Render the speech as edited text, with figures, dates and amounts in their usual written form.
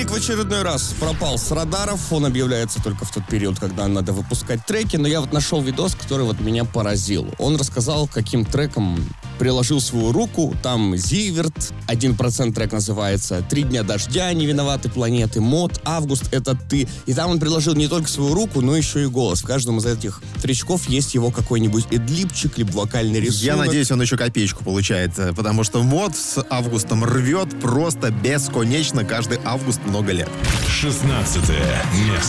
Трек в очередной раз пропал с радаров. Он объявляется только в тот период, когда надо выпускать треки. Но я вот нашел видос, который вот меня поразил. Он рассказал, каким треком приложил свою руку. Там Зиверт, 1% трек называется, 3 дня дождя, не виноваты планеты, Мод, Август, это ты. И там он приложил не только свою руку, но еще и голос. В каждом из этих тречков есть его какой-нибудь эдлипчик, либо вокальный рисунок. Я надеюсь, он еще копеечку получает, потому что Мод с Августом рвет просто бесконечно каждый август много лет. 16 место.